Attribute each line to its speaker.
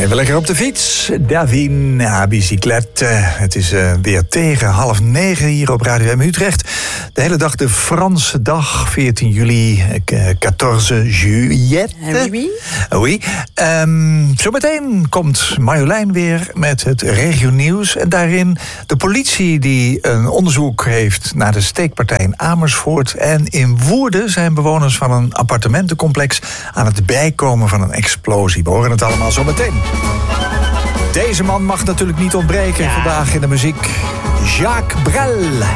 Speaker 1: Even lekker op de fiets. Davin, bicyclette. Het is weer tegen 8:30 hier op Radio M Utrecht. De hele dag de Franse dag, 14 juli, 14 juillet.
Speaker 2: Oui.
Speaker 1: Oui. Zometeen komt Marjolein weer met het regionieuws. En daarin de politie die een onderzoek heeft naar de steekpartij in Amersfoort. En in Woerden zijn bewoners van een appartementencomplex aan het bijkomen van een explosie. We horen het allemaal zometeen. Deze man mag natuurlijk niet ontbreken vandaag in de muziek. Jacques Brel.